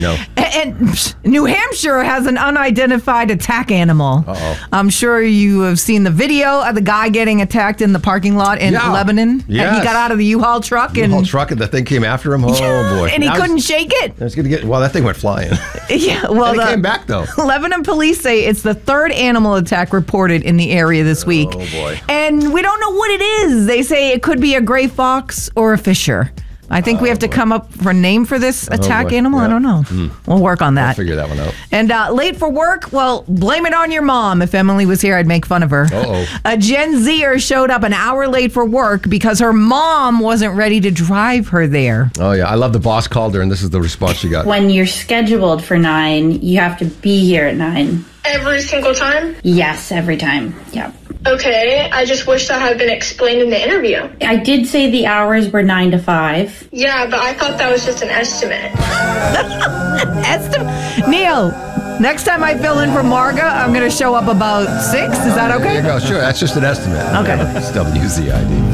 No. And New Hampshire has an unidentified attack animal. Uh-oh. I'm sure you have seen the video of the guy getting attacked in the parking lot in Lebanon. Yes. And he got out of the U-Haul truck. U-Haul truck and the thing came after him. Oh, boy. And he couldn't shake it. That thing went flying. Yeah, well, and it came back, though. Lebanon police say it's the third animal attack reported in the area this week. Oh, boy. And we don't know what it is. They say it could be a gray fox or a fisher. I think we have to come up for a name for this attack animal. Yeah. I don't know. We'll work on that. We'll figure that one out. And late for work? Well, blame it on your mom. If Emily was here, I'd make fun of her. Uh-oh. A Gen Zer showed up an hour late for work because her mom wasn't ready to drive her there. Oh, yeah. I love the boss called her, and this is the response she got. When you're scheduled for 9, you have to be here at 9. Every single time? Yes, every time. Yep. Okay, I just wish that had been explained in the interview. I did say the hours were 9 to 5. Yeah, but I thought that was just an estimate. Neil, next time I fill in for Marga, I'm going to show up about 6. Is that okay? There you go. Sure, that's just an estimate. Okay. Still use the ID.